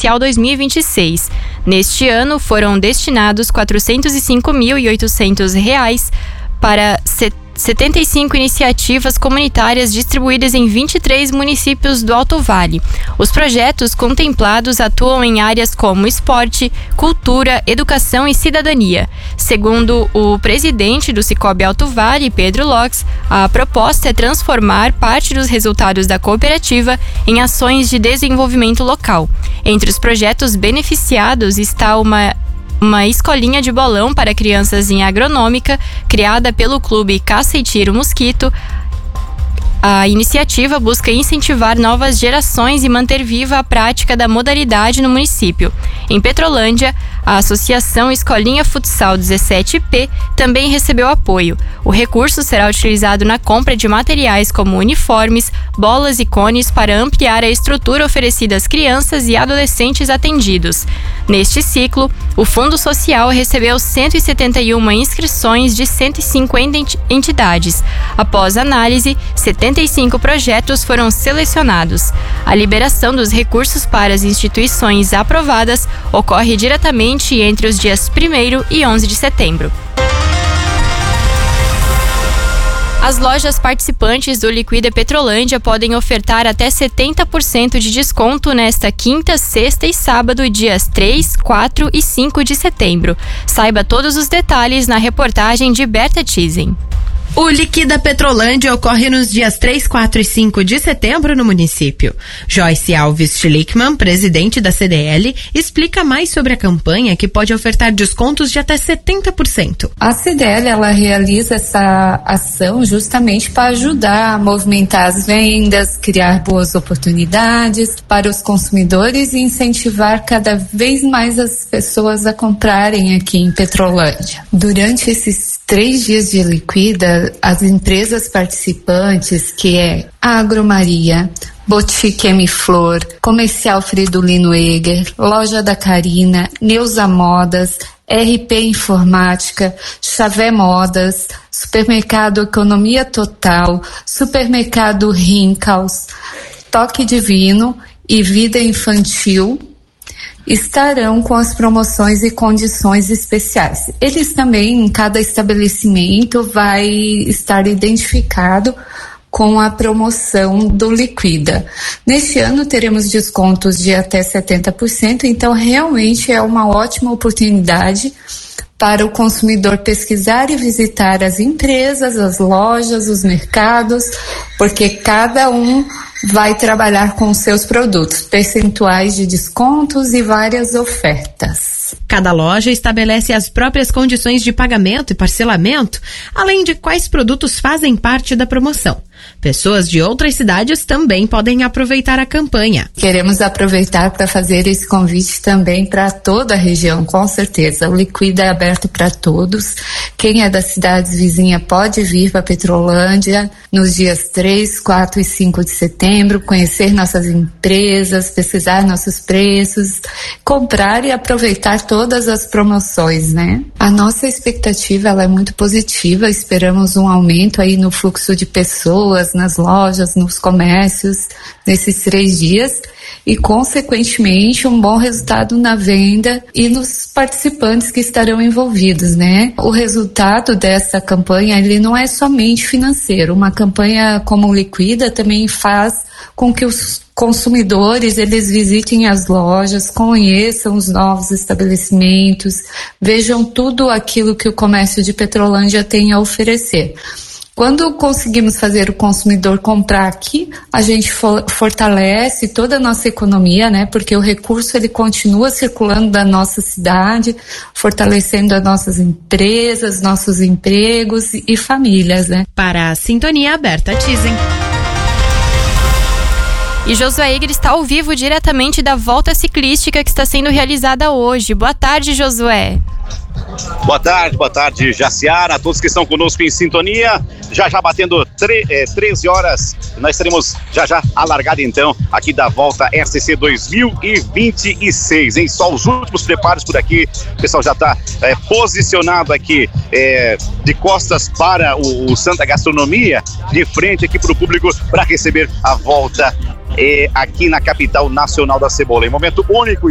Social 2026. Neste ano, foram destinados R$ 405.800 para 75 iniciativas comunitárias distribuídas em 23 municípios do Alto Vale. Os projetos contemplados atuam em áreas como esporte, cultura, educação e cidadania. Segundo o presidente do Sicoob Alto Vale, Pedro Locks, a proposta é transformar parte dos resultados da cooperativa em ações de desenvolvimento local. Entre os projetos beneficiados está uma escolinha de bolão para crianças em agronômica, criada pelo Clube Caça e Tiro Mosquito. A iniciativa busca incentivar novas gerações e manter viva a prática da modalidade no município. Em Petrolândia, a Associação Escolinha Futsal 17P também recebeu apoio. O recurso será utilizado na compra de materiais como uniformes, bolas e cones para ampliar a estrutura oferecida às crianças e adolescentes atendidos. Neste ciclo, o Fundo Social recebeu 171 inscrições de 150 entidades. Após análise, 75 projetos foram selecionados. A liberação dos recursos para as instituições aprovadas ocorre diretamente entre os dias 1º e 11 de setembro. As lojas participantes do Liquida Petrolândia podem ofertar até 70% de desconto nesta quinta, sexta e sábado, dias 3, 4 e 5 de setembro. Saiba todos os detalhes na reportagem de Berta Tizen. O Liquida Petrolândia ocorre nos dias 3, 4 e 5 de setembro no município. Joyce Alves Schlickman, presidente da CDL, explica mais sobre a campanha que pode ofertar descontos de até 70%. A CDL ela realiza essa ação justamente para ajudar a movimentar as vendas, criar boas oportunidades para os consumidores e incentivar cada vez mais as pessoas a comprarem aqui em Petrolândia. Durante esses 3 dias de Liquida, as empresas participantes, que é a Agromaria, Botique M Flor, Comercial Fridolino Eger, Loja da Carina, Neuza Modas, RP Informática, Xavé Modas, Supermercado Economia Total, Supermercado Rincals, Toque Divino e Vida Infantil, estarão com as promoções e condições especiais. Eles também, em cada estabelecimento, vai estar identificado com a promoção do Liquida. Neste ano teremos descontos de até 70%, então realmente é uma ótima oportunidade para o consumidor pesquisar e visitar as empresas, as lojas, os mercados, porque cada um vai trabalhar com seus produtos, percentuais de descontos e várias ofertas. Cada loja estabelece as próprias condições de pagamento e parcelamento, além de quais produtos fazem parte da promoção. Pessoas de outras cidades também podem aproveitar a campanha. Queremos aproveitar para fazer esse convite também para toda a região, com certeza. O Liquida é aberto para todos. Quem é das cidades vizinhas pode vir para Petrolândia nos dias 3, 4 e 5 de setembro, conhecer nossas empresas, pesquisar nossos preços, comprar e aproveitar todas as promoções, né? A nossa expectativa ela é muito positiva, esperamos um aumento aí no fluxo de pessoas nas lojas, nos comércios, nesses 3 dias e, consequentemente, um bom resultado na venda e nos participantes que estarão envolvidos, né? O resultado dessa campanha, ele não é somente financeiro. Uma campanha como o Liquida também faz com que os consumidores, eles visitem as lojas, conheçam os novos estabelecimentos, vejam tudo aquilo que o comércio de Petrolândia tem a oferecer. Quando conseguimos fazer o consumidor comprar aqui, a gente fortalece toda a nossa economia, né? Porque o recurso ele continua circulando da nossa cidade, fortalecendo as nossas empresas, nossos empregos e famílias, né? Para a Sintonia Berta Tizen. E Josué Igre está ao vivo diretamente da volta ciclística que está sendo realizada hoje. Boa tarde, Josué. Boa tarde, Jaciara, a todos que estão conosco em sintonia. Já batendo 13 horas, nós teremos já a largada então aqui da volta SC 2026, hein? Só os últimos preparos por aqui, o pessoal já está posicionado aqui de costas para o Santa Gastronomia, de frente aqui para o público para receber a volta aqui na capital nacional da cebola, em momento único.